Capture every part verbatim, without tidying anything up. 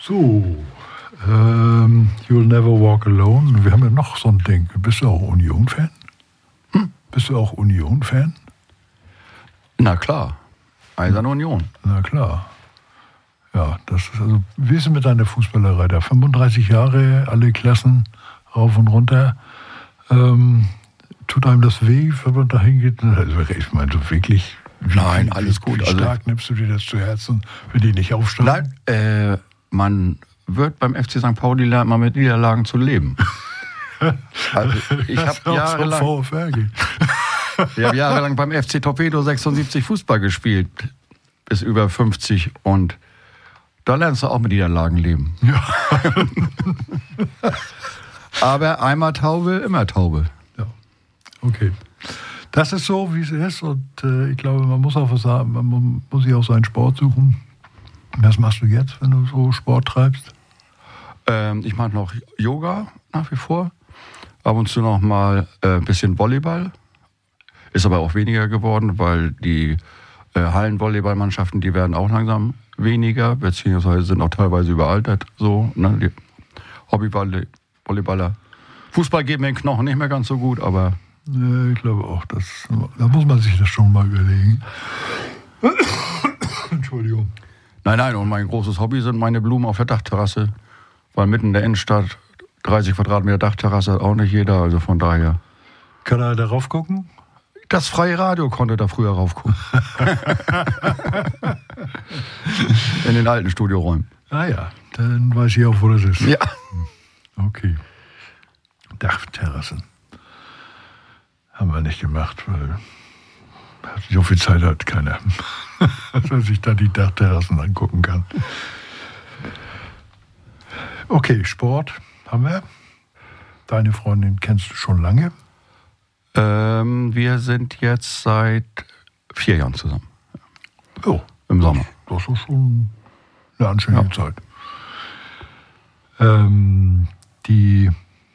So, ähm, You'll Never Walk Alone. Wir haben ja noch so ein Ding. Bist du auch Union-Fan? Hm? Bist du auch Union-Fan? Na klar. Eiserne Union. Na klar. Ja, das ist also, wie ist es mit deiner Fußballerei da? fünfunddreißig Jahre, alle Klassen rauf und runter. Ähm, tut einem das weh, wenn man da hingeht? Also, ich meine, so wirklich. Wie, Nein, wie, alles gut. Wie Also, stark nimmst du dir das zu Herzen, wenn die nicht aufsteigen? Nein, äh, man wird beim F C Sankt Pauli lernt man mit Niederlagen zu leben. Also, ich habe jahrelang, ich hab jahrelang beim F C Torpedo sechsundsiebzig Fußball gespielt, bis über fünfzig, und da lernst du auch mit Niederlagen leben. Ja. Aber einmal Taube, immer Taube. Ja, okay. Das ist so, wie es ist, und äh, ich glaube, man muss auch was sagen, man muss sich auch seinen Sport suchen. Was machst du jetzt, wenn du so Sport treibst? Ähm, ich mache noch Yoga nach wie vor. Ab und zu noch mal äh, ein bisschen Volleyball. Ist aber auch weniger geworden, weil die äh, Hallenvolleyballmannschaften, die werden auch langsam weniger, beziehungsweise sind auch teilweise überaltert. So, ne? Die Hobbyvolleyballer. Fußball geht mir in den Knochen nicht mehr ganz so gut, aber... Ja, ich glaube auch, das, da muss man sich das schon mal überlegen. Entschuldigung. Nein, nein, und mein großes Hobby sind meine Blumen auf der Dachterrasse. Weil mitten in der Innenstadt, dreißig Quadratmeter Dachterrasse, hat auch nicht jeder, also von daher. Kann er da rauf gucken? Das freie Radio konnte da früher rauf gucken. In den alten Studioräumen. Ah ja, dann weiß ich auch, wo das ist. Ja. Okay. Dachterrassen. Haben wir nicht gemacht, weil so viel Zeit hat keiner, dass man sich da die Dachterrassen angucken kann. Okay, Sport haben wir. Deine Freundin kennst du schon lange? Ähm, wir sind jetzt seit vier Jahren zusammen. Oh, im Sommer. Das ist schon eine anständige ja. Zeit. Ähm, die,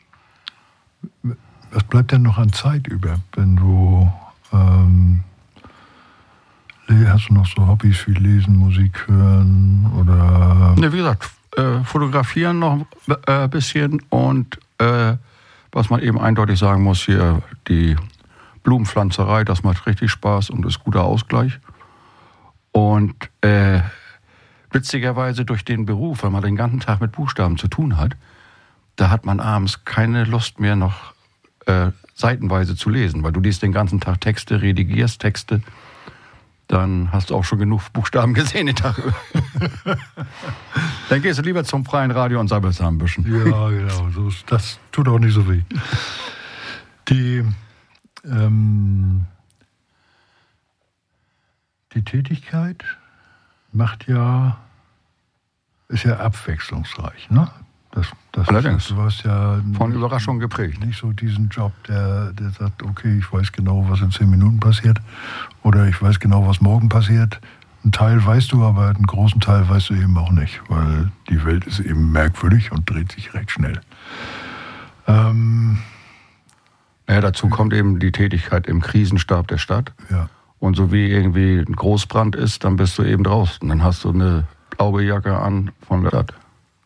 was bleibt denn noch an Zeit über, wenn du, ähm, hast du noch so Hobbys wie Lesen, Musik hören oder? Ne, wie gesagt, äh, fotografieren noch ein äh, bisschen und äh, was man eben eindeutig sagen muss, hier die Blumenpflanzerei, das macht richtig Spaß und ist guter Ausgleich. Und äh, witzigerweise durch den Beruf, weil man den ganzen Tag mit Buchstaben zu tun hat, da hat man abends keine Lust mehr noch äh, seitenweise zu lesen, weil du liest den ganzen Tag Texte, redigierst Texte, dann hast du auch schon genug Buchstaben gesehen den Tag über. Dann gehst du lieber zum freien Radio und sabbelst ein bisschen. Ja, genau. So, das tut auch nicht so weh. Die, ähm, die Tätigkeit macht ja, ist ja abwechslungsreich, ne? Das, das Allerdings. Du hast ja von Überraschungen geprägt. Nicht so diesen Job, der, der sagt, okay, ich weiß genau, was in zehn Minuten passiert oder ich weiß genau, was morgen passiert. Ein Teil weißt du, aber einen großen Teil weißt du eben auch nicht, weil die Welt ist eben merkwürdig und dreht sich recht schnell. Ähm, ja, dazu kommt eben die Tätigkeit im Krisenstab der Stadt. Ja. Und so wie irgendwie ein Großbrand ist, dann bist du eben draußen. Dann hast du eine blaue Jacke an von der Stadt.